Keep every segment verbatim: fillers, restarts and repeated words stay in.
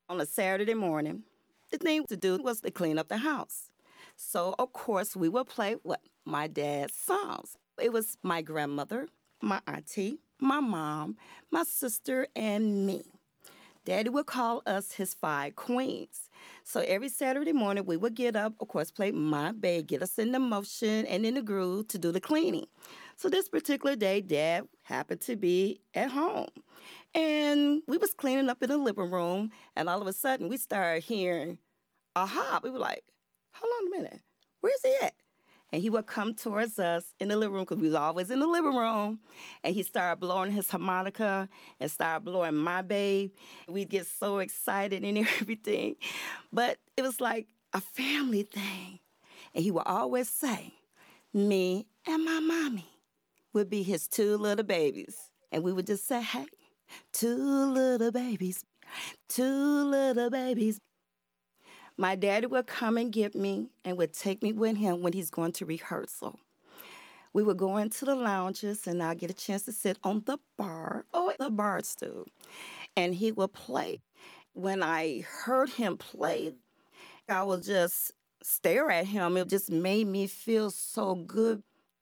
On a Saturday morning, the thing to do was to clean up the house. So, of course, we would play what? My dad's songs. It was my grandmother, my auntie, my mom, my sister, and me. Daddy would call us his five queens. So every Saturday morning, we would get up, of course, play My Babe, get us in the motion and in the groove to do the cleaning. So this particular day, Dad happened to be at home. And we was cleaning up in the living room, and all of a sudden, we started hearing a hop. We were like, hold on a minute, where's he at? And he would come towards us in the living room because we was always in the living room. And he started blowing his harmonica and started blowing My Babe. We'd get so excited and everything. But it was like a family thing. And he would always say, me and my mommy would be his two little babies. And we would just say, hey, two little babies, two little babies. My daddy would come and get me and would take me with him when he's going to rehearsal. We would go into the lounges and I'd get a chance to sit on the bar or the bar stool. And he would play. When I heard him play, I would just stare at him. It just made me feel so good.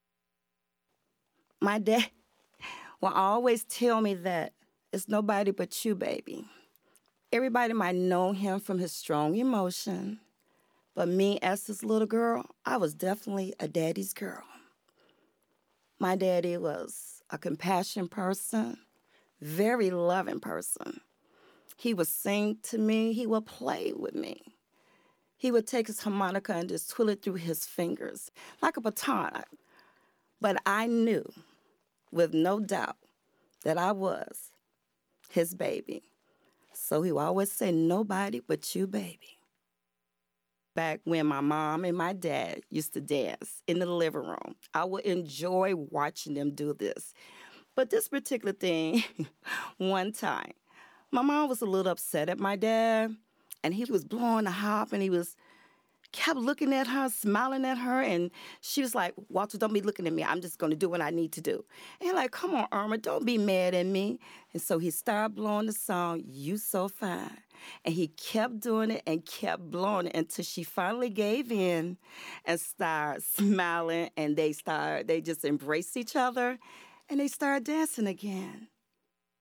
My dad will always tell me that it's nobody but you, baby. Everybody might know him from his strong emotion, but me as this little girl, I was definitely a daddy's girl. My daddy was a compassionate person, very loving person. He would sing to me, he would play with me. He would take his harmonica and just twirl it through his fingers like a baton. But I knew with no doubt that I was his baby. So he would always say, nobody but you, baby. Back when my mom and my dad used to dance in the living room, I would enjoy watching them do this. But this particular thing, one time, my mom was a little upset at my dad, and he was blowing a hop, and he was kept looking at her, smiling at her, and she was like, Walter, don't be looking at me. I'm just going to do what I need to do. And he's like, come on, Irma, don't be mad at me. And so he started blowing the song, You So Fine. And he kept doing it and kept blowing it until she finally gave in and started smiling, and they started, they just embraced each other, and they started dancing again.